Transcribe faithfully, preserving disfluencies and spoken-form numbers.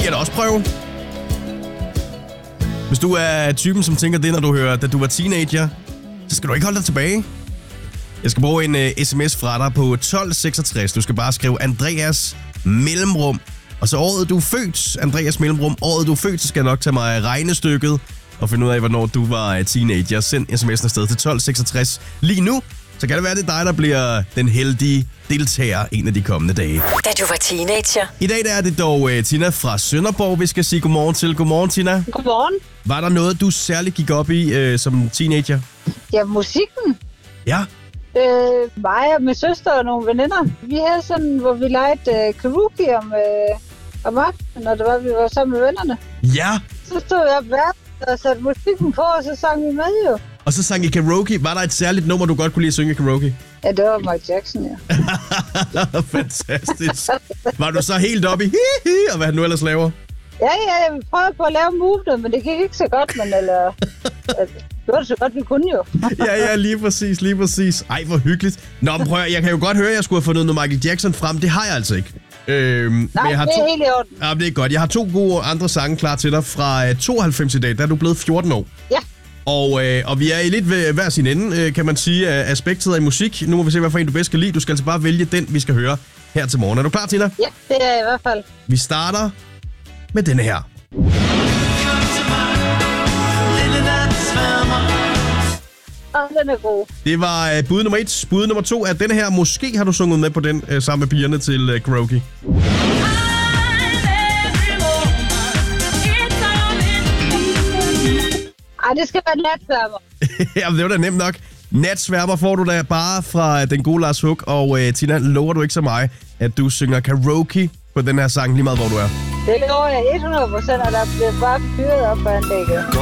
jeg da også prøve. Hvis du er typen, som tænker det, når du hører, da du var teenager, så skal du ikke holde dig tilbage. Jeg skal bruge en uh, sms fra dig på tolv seksogtres. Du skal bare skrive Andreas mellemrum. Og så året, du er født, Andreas mellemrum. Året, du er født, så skal jeg nok tage mig regnestykket og finde ud af, hvornår du var teenager. Send sms'en afsted til tolv seksogtres lige nu. Så kan det være, det er dig, der bliver den heldige deltager en af de kommende dage. Da du var teenager. I dag der er det dog uh, Tina fra Sønderborg, vi skal sige godmorgen til. Godmorgen, Tina. Godmorgen. Var der noget, du særligt gik op i uh, som teenager? Ja, musikken. Ja. Øh, mig og min søster og nogle veninder. Vi havde sådan, hvor vi legede uh, karaoke om, uh, om aftenen, når det var, vi var sammen med vennerne. Ja. Så stod jeg op værd og satte musikken på, og så sang vi med jo. Og så sang I karaoke. Var der et særligt nummer, du godt kunne lide at synge karaoke? Ja, det var Michael Jackson, ja. Fantastisk. Var du så helt oppe i hi-hi, og hvad han nu ellers laver? Ja, ja, jeg prøvede på at lave movement, men det gik ikke så godt, men eller... Det var det så godt, vi kunne jo. ja, ja, lige præcis, lige præcis. Ej, hvor hyggeligt. Nå, men prøv at, jeg kan jo godt høre, at jeg skulle have fundet noget Michael Jackson frem. Det har jeg altså ikke. Øhm, Nej, men jeg har det er to... helt i orden. Ja, det er godt. Jeg har to gode andre sange klar til dig fra uh, tooghalvfems i dag. Der er du blevet fjorten år. Ja. Og, øh, og vi er i lidt ved hver sin ende, øh, kan man sige, af aspektet af musik. Nu må vi se, hvad for en du bedst kan lide. Du skal altså bare vælge den, vi skal høre her til morgen. Er du klar, Tina? Ja, det er jeg i hvert fald. Vi starter med denne her. Og den er god. Det var øh, bud nummer et. Bud nummer to er denne her. Måske har du sunget med på den øh, sammen med pigerne til øh, karaoke. Ej, det skal være natsværmer. Jamen, det var da nemt nok. Natsværmer får du da bare fra den gode Lars Hug. Og øh, Tina, lover du ikke så mig, at du synger karaoke på den her sang lige meget, hvor du er? Det lover jeg hundrede procent, og der bliver bare fyret op på anlægget.